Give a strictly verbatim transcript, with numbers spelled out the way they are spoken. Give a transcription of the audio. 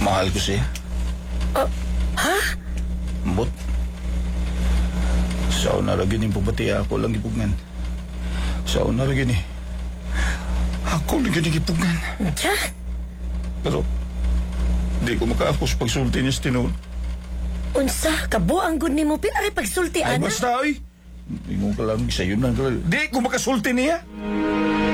Mahal ko siya. Uh, ha? Mot. Sao na rin yung pabati ako lang ipugnan. Sao na rin eh. Ako lang yung ipugnan. Diyan? Pero, di ko makaapos pagsulti niya sa tinuod. Unsa, kabuang gud nimo pinari pagsulti, Ay, ana? basta, oy. Hindi mo ka lang, sa'yo lang. Di ko makasulti niya.